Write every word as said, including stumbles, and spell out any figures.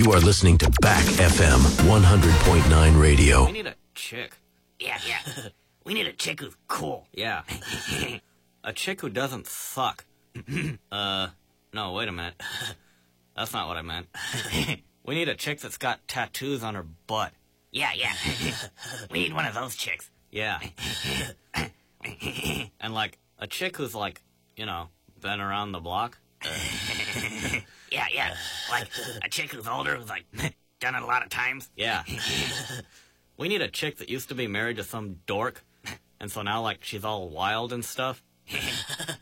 You are listening to Back F M one hundred point nine radio. We need a chick. Yeah, yeah. We need a chick who's cool. Yeah. A chick who doesn't suck. uh, no, wait a minute. That's not what I meant. We need a chick that's got tattoos on her butt. Yeah, yeah. We need one of those chicks. Yeah. And, like, a chick who's, like, you know, been around the block. Uh, yeah, yeah. Like, a chick who's older, who's, like, done it a lot of times. Yeah. We need a chick that used to be married to some dork, and so now, like, she's all wild and stuff.